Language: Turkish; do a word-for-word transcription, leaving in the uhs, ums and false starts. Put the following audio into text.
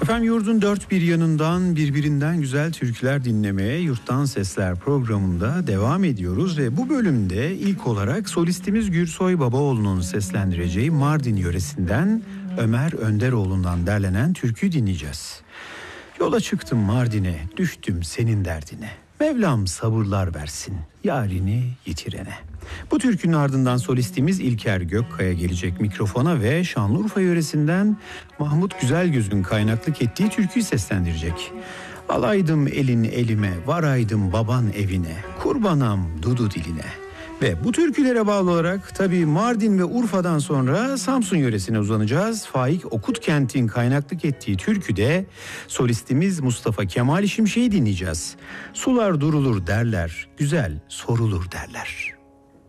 Efendim yurdun dört bir yanından birbirinden güzel türküler dinlemeye Yurttan Sesler programında devam ediyoruz ve bu bölümde ilk olarak solistimiz Gürsoy Babaoğlu'nun seslendireceği Mardin yöresinden Ömer Önderoğlu'ndan derlenen türkü dinleyeceğiz. Yola çıktım Mardin'e, düştüm senin derdine. Mevlam sabırlar versin yarini yitirene. Bu türkünün ardından solistimiz İlker Gökkaya gelecek mikrofona ve Şanlıurfa yöresinden Mahmut Güzelgöz'ün kaynaklık ettiği türküyü seslendirecek. Alaydım elin elime, varaydım baban evine, kurbanam dudu diline. Ve bu türkülere bağlı olarak tabii Mardin ve Urfa'dan sonra Samsun yöresine uzanacağız. Faik Okutkent'in kaynaklık ettiği türküde solistimiz Mustafa Kemal Şimşek'i dinleyeceğiz. Sular durulur derler, güzel sorulur derler.